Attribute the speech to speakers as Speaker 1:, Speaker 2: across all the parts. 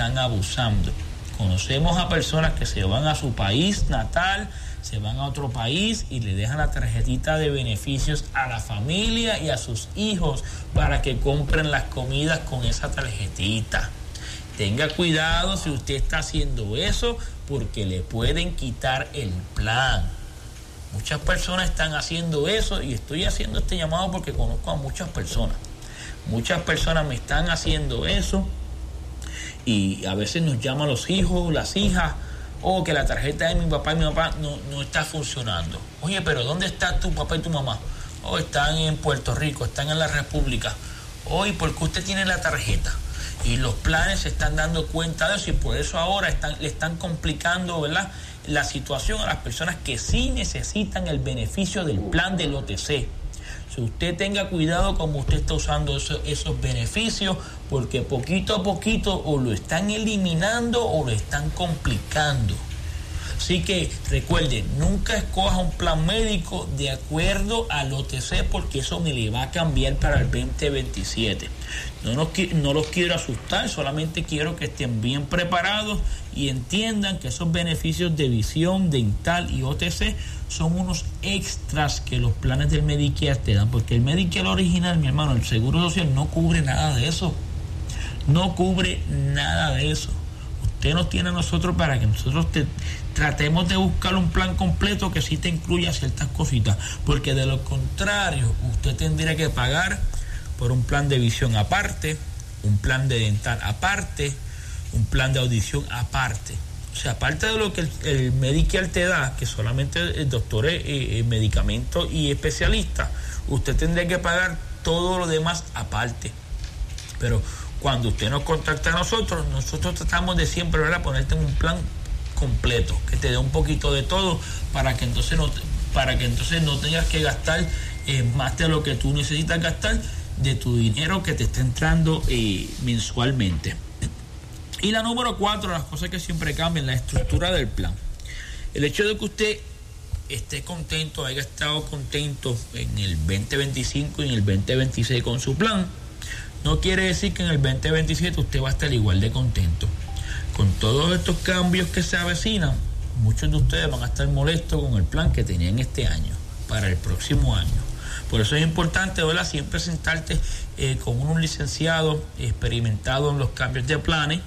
Speaker 1: están abusando. Conocemos a personas que se van a su país natal, se van a otro país y le dejan la tarjetita de beneficios a la familia y a sus hijos para que compren las comidas con esa tarjetita. Tenga cuidado si usted está haciendo eso, porque le pueden quitar el plan. Muchas personas están haciendo eso y estoy haciendo este llamado porque conozco a muchas personas. Muchas personas me están haciendo eso y a veces nos llaman los hijos, las hijas, o que la tarjeta de mi papá y mi mamá no está funcionando. Oye, pero ¿dónde está tu papá y tu mamá? Oh, están en Puerto Rico, están en la República. Oye, ¿por qué usted tiene la tarjeta? Y los planes se están dando cuenta de eso y por eso ahora le están complicando, ¿verdad?, la situación a las personas que sí necesitan el beneficio del plan del OTC. Si usted tenga cuidado como usted está usando esos beneficios, porque poquito a poquito o lo están eliminando o lo están complicando. Así que recuerde, nunca escoja un plan médico de acuerdo al OTC, porque eso me le va a cambiar para el 2027. No los quiero asustar, solamente quiero que estén bien preparados y entiendan que esos beneficios de visión, dental y OTC son unos extras que los planes del Medicare te dan, porque el Medicare original, mi hermano, el Seguro Social no cubre nada de eso. No cubre nada de eso. Usted nos tiene a nosotros para que nosotros tratemos de buscar un plan completo que sí te incluya ciertas cositas, porque de lo contrario usted tendría que pagar por un plan de visión aparte, un plan de dental aparte, un plan de audición aparte. O sea, aparte de lo que el Medicare te da, que solamente el doctor, medicamentos y especialistas, usted tendría que pagar todo lo demás aparte. Pero cuando usted nos contacta a nosotros tratamos de siempre, ¿verdad?, ponerte en un plan completo, que te dé un poquito de todo para que entonces no tengas que gastar más de lo que tú necesitas gastar de tu dinero que te está entrando mensualmente. Y la número 4, las cosas que siempre cambian, la estructura del plan. El hecho de que usted esté contento, haya estado contento en el 2025 y en el 2026 con su plan, no quiere decir que en el 2027 usted va a estar igual de contento. Con todos estos cambios que se avecinan, muchos de ustedes van a estar molestos con el plan que tenían este año, para el próximo año. Por eso es importante, ¿verdad?, siempre sentarte con un licenciado experimentado en los cambios de planes,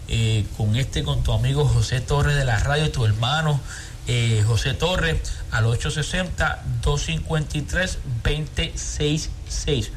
Speaker 1: con tu amigo José Torres de la radio, tu hermano José Torres, al 860-253-2066.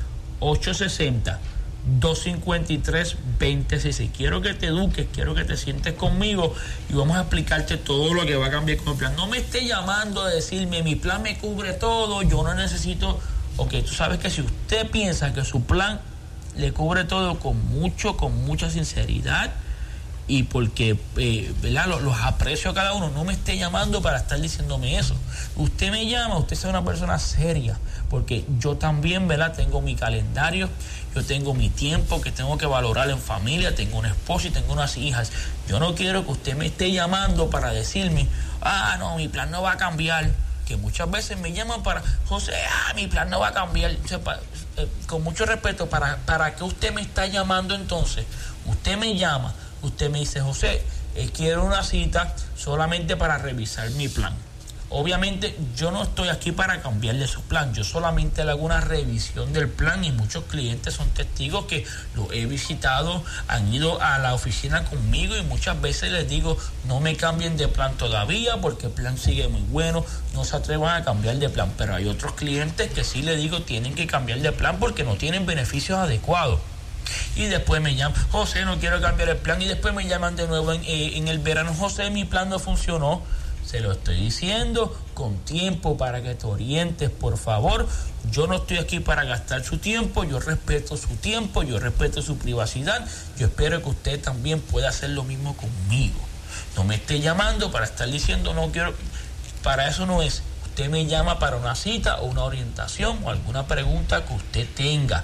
Speaker 1: 860-253-2066. Quiero que te eduques, quiero que te sientes conmigo y vamos a explicarte todo lo que va a cambiar con el plan. No me esté llamando a decirme mi plan me cubre todo, yo no necesito. Ok, tú sabes que si usted piensa que su plan le cubre todo, con mucha sinceridad y porque ¿verdad?, los aprecio a cada uno, no me esté llamando para estar diciéndome eso. Usted me llama, usted es una persona seria, porque yo también, ¿verdad?, tengo mi calendario, yo tengo mi tiempo que tengo que valorar en familia, tengo una esposa y tengo unas hijas. Yo no quiero que usted me esté llamando para decirme, no, mi plan no va a cambiar, que muchas veces me llaman para, José, mi plan no va a cambiar. O sea, con mucho respeto, ¿para qué usted me está llamando entonces? Usted me llama, usted me dice, José, quiero una cita solamente para revisar mi plan. Obviamente yo no estoy aquí para cambiarle su plan, yo solamente le hago una revisión del plan y muchos clientes son testigos que lo he visitado, han ido a la oficina conmigo y muchas veces les digo, no me cambien de plan todavía porque el plan sigue muy bueno, no se atrevan a cambiar de plan. Pero hay otros clientes que sí les digo, tienen que cambiar de plan porque no tienen beneficios adecuados. Y después me llaman, José, no quiero cambiar el plan, y después me llaman de nuevo en el verano, José, mi plan no funcionó. Se lo estoy diciendo con tiempo para que te orientes, por favor. Yo no estoy aquí para gastar su tiempo, yo respeto su tiempo, yo respeto su privacidad. Yo espero que usted también pueda hacer lo mismo conmigo. No me esté llamando para estar diciendo no quiero, para eso no es. Usted me llama para una cita o una orientación o alguna pregunta que usted tenga.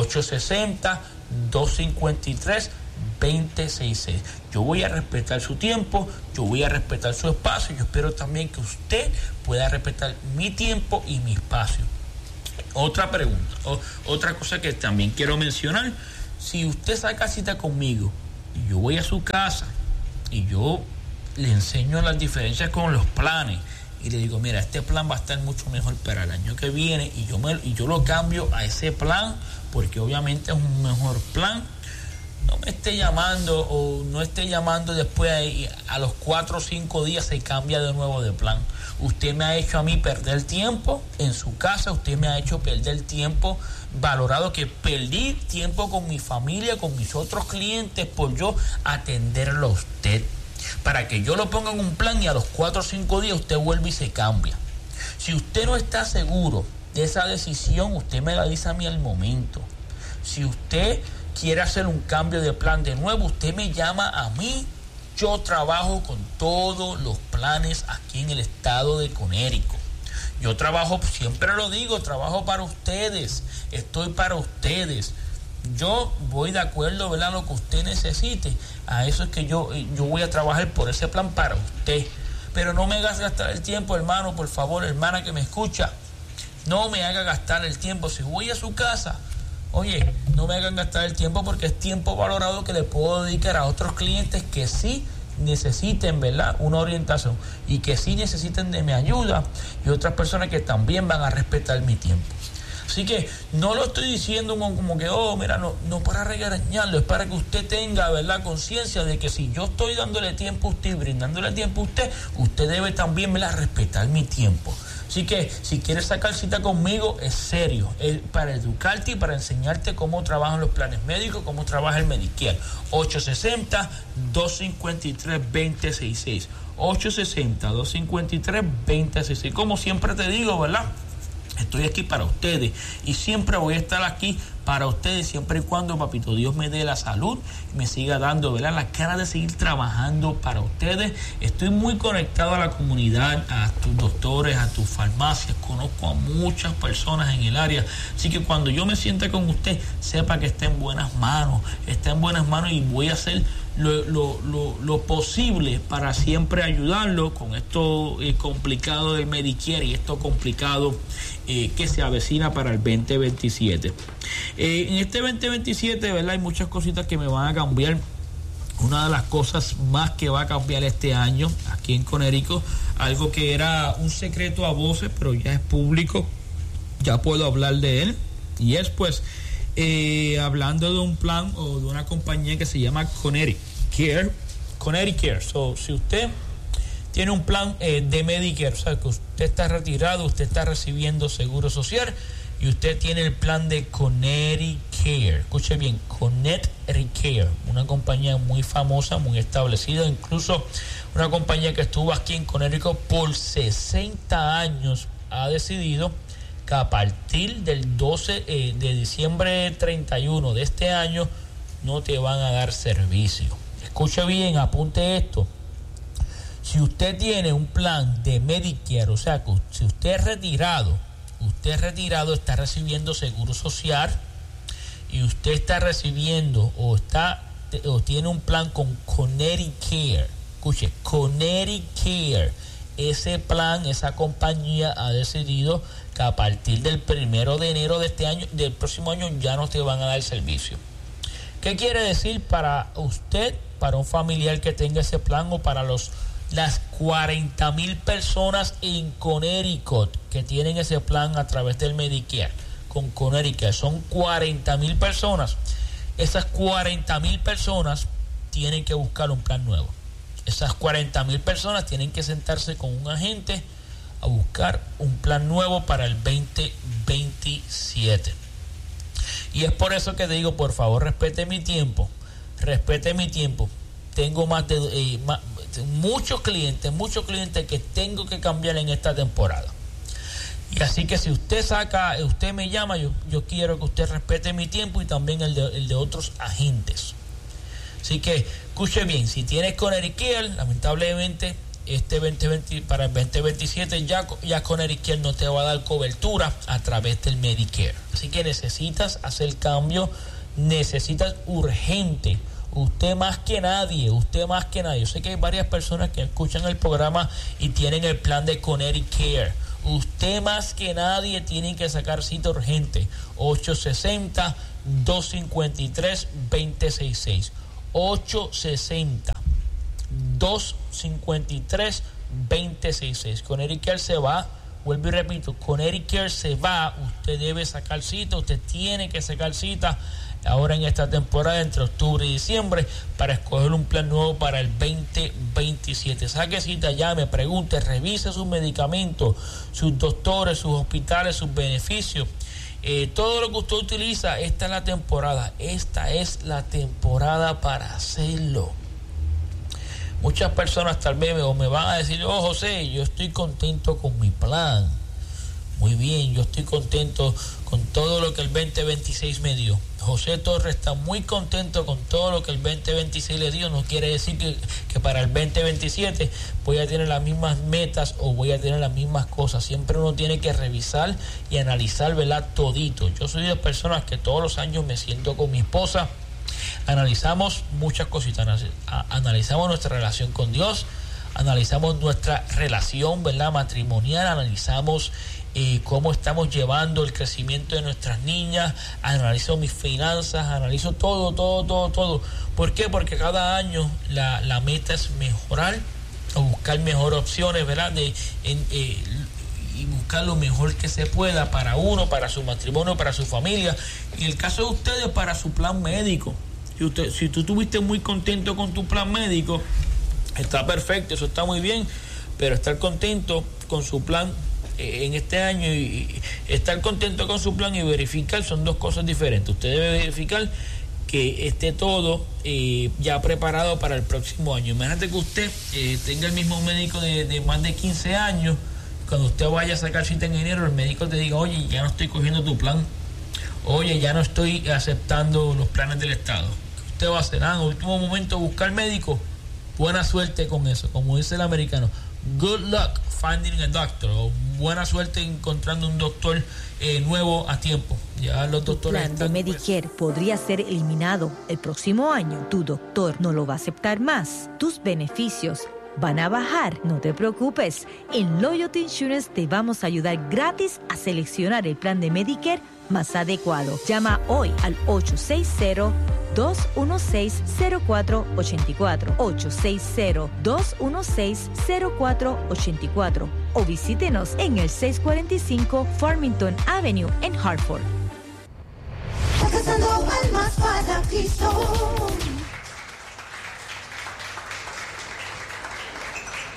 Speaker 1: 860-253-2066. Yo voy a respetar su tiempo, yo voy a respetar su espacio, yo espero también que usted pueda respetar mi tiempo y mi espacio. Otra pregunta, otra cosa que también quiero mencionar, si usted saca cita conmigo y yo voy a su casa y yo le enseño las diferencias con los planes y le digo, mira, este plan va a estar mucho mejor para el año que viene, y yo lo cambio a ese plan porque obviamente es un mejor plan, no me esté llamando o no esté llamando después a los 4 o 5 días se cambia de nuevo de plan. Usted me ha hecho a mí perder tiempo en su casa, usted me ha hecho perder tiempo valorado, que perdí tiempo con mi familia, con mis otros clientes por yo atenderlo a usted, para que yo lo ponga en un plan y a los 4 o 5 días usted vuelve y se cambia. Si usted no está seguro de esa decisión, usted me la dice a mí al momento. Si usted quiere hacer un cambio de plan de nuevo, usted me llama a mí. Yo trabajo con todos los planes aquí en el estado de Connecticut. Yo trabajo, siempre lo digo, trabajo para ustedes, estoy para ustedes. Yo voy de acuerdo, ¿verdad?, a lo que usted necesite. A eso es que yo voy a trabajar por ese plan para usted. Pero no me hagas gastar el tiempo, hermano, por favor, hermana que me escucha. No me haga gastar el tiempo. Si voy a su casa, oye, no me hagan gastar el tiempo, porque es tiempo valorado que le puedo dedicar a otros clientes que sí necesiten, ¿verdad?, una orientación y que sí necesiten de mi ayuda, y otras personas que también van a respetar mi tiempo. Así que no lo estoy diciendo como que, mira, no para regañarlo, es para que usted tenga, ¿verdad?, conciencia de que si yo estoy dándole tiempo a usted y brindándole tiempo a usted debe también, ¿verdad?, respetar mi tiempo. Así que si quieres sacar cita conmigo, es serio, es para educarte y para enseñarte cómo trabajan los planes médicos, cómo trabaja el Medicare. 860-253-2066. 860-253-2066. Como siempre te digo, ¿verdad?, estoy aquí para ustedes y siempre voy a estar aquí para ustedes, siempre y cuando Papito Dios me dé la salud y me siga dando, ¿verdad?, la cara de seguir trabajando para ustedes. Estoy muy conectado a la comunidad, a tus doctores, a tus farmacias, conozco a muchas personas en el área, así que cuando yo me sienta con usted, sepa que está en buenas manos, y voy a hacer lo posible para siempre ayudarlo con esto complicado del Medicare y esto complicado que se avecina para el 2027. En este 2027, ¿verdad?, hay muchas cositas que me van a cambiar. Una de las cosas más que va a cambiar este año aquí en Connecticut, algo que era un secreto a voces, pero ya es público, ya puedo hablar de él, y es pues hablando de un plan o de una compañía que se llama Connecticut Care. So, si usted tiene un plan de Medicare, o sea, que usted está retirado, usted está recibiendo seguro social y usted tiene el plan de Connecticut Care. Escuche bien, Connecticut Care, una compañía muy famosa, muy establecida, incluso una compañía que estuvo aquí en Connecticut por 60 años, ha decidido que a partir del 12 de diciembre 31 de este año no te van a dar servicio. Escuche bien, apunte esto. Si usted tiene un plan de Medicare, o sea, que si usted es retirado, está recibiendo seguro social y usted está recibiendo o tiene un plan con Connecticut Care. Escuche, Connecticut Care. Ese plan, esa compañía ha decidido que a partir del 1 de enero de este año, del próximo año, ya no te van a dar servicio. ¿Qué quiere decir para usted, para un familiar que tenga ese plan, o para las 40,000 personas en Connecticut que tienen ese plan a través del Medicare con Connecticut? Son 40,000 personas. Esas 40,000 personas tienen que buscar un plan nuevo. Esas 40,000 personas tienen que sentarse con un agente a buscar un plan nuevo para el 2027. Y es por eso que te digo, por favor, respete mi tiempo. Tengo muchos clientes que tengo que cambiar en esta temporada. Y así que si usted me llama, yo quiero que usted respete mi tiempo y también el de otros agentes. Así que escuche bien, si tienes Connecticut, lamentablemente para el 2027 ya Connecticut no te va a dar cobertura a través del Medicare. Así que necesitas hacer cambio, necesitas urgente. Usted más que nadie. Yo sé que hay varias personas que escuchan el programa y tienen el plan de Connecticut Care. Usted más que nadie tiene que sacar cita urgente. 860-253-2066. 860-253-2066. Con Eric Care se va. Vuelvo y repito, con Eric Care se va. Usted debe sacar cita, usted tiene que sacar cita ahora en esta temporada entre octubre y diciembre para escoger un plan nuevo para el 2027. Saque cita, llame, pregunte, revise sus medicamentos, sus doctores, sus hospitales, sus beneficios. Todo lo que usted utiliza, esta es la temporada. Esta es la temporada para hacerlo. Muchas personas tal vez me van a decir, José, yo estoy contento con mi plan. Muy bien, yo estoy contento con todo lo que el 2026 me dio. José Torres está muy contento con todo lo que el 2026 le dio. No quiere decir que para el 2027 voy a tener las mismas metas o voy a tener las mismas cosas. Siempre uno tiene que revisar y analizar, ¿verdad? Todito. Yo soy de personas que todos los años me siento con mi esposa. Analizamos muchas cositas, analizamos nuestra relación con Dios, analizamos nuestra relación, ¿verdad?, matrimonial, analizamos cómo estamos llevando el crecimiento de nuestras niñas, analizo mis finanzas, analizo todo. ¿Por qué? Porque cada año la meta es mejorar o buscar mejores opciones, ¿verdad?, y buscar lo mejor que se pueda para uno, para su matrimonio, para su familia. En el caso de ustedes, para su plan médico. Si tú estuviste muy contento con tu plan médico, está perfecto, eso está muy bien, pero estar contento con su plan en este año y estar contento con su plan y verificar son dos cosas diferentes. Usted debe verificar que esté todo ya preparado para el próximo año. Imagínate que usted tenga el mismo médico de más de 15 años. Cuando usted vaya a sacar cita en enero, el médico te diga, oye, ya no estoy cogiendo tu plan, oye, ya no estoy aceptando los planes del Estado. ¿Qué usted va a hacer? En último momento buscar médico. Buena suerte con eso, como dice el americano. Good luck finding a doctor, o buena suerte encontrando un doctor nuevo a tiempo. Ya los doctores.
Speaker 2: Tu plan de Medicare podría ser eliminado el próximo año. Tu doctor no lo va a aceptar más. Tus beneficios van a bajar. No te preocupes. En Loyalty Insurance te vamos a ayudar gratis a seleccionar el plan de Medicare más adecuado. Llama hoy al 860-216-0484. 860-216-0484. O visítenos en el 645 Farmington Avenue en Hartford.
Speaker 3: Alcanzando almas para Cristo.